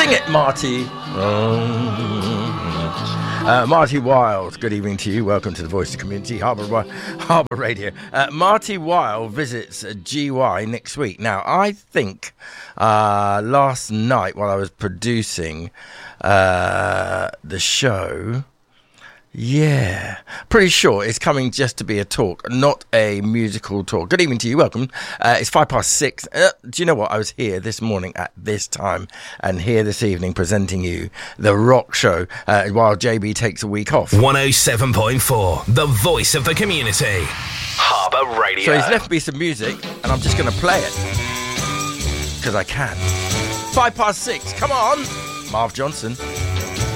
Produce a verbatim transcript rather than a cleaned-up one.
Sing it, Marty. Uh, Marty Wilde, good evening to you. Welcome to the Voice of the Community, Harbour, Harbour Radio. Uh, Marty Wilde visits G Y next week. Now, I think uh, last night while I was producing uh, the show... Yeah, pretty sure it's coming just to be a talk, not a musical talk. Good evening to you, welcome. Uh, it's five past six. Uh, do you know what? I was here this morning at this time and here this evening presenting you the rock show uh, while J B takes a week off. one oh seven point four, the voice of the community. Harbour Radio. So he's left me some music and I'm just going to play it because I can. Five past six, come on. Marv Johnson.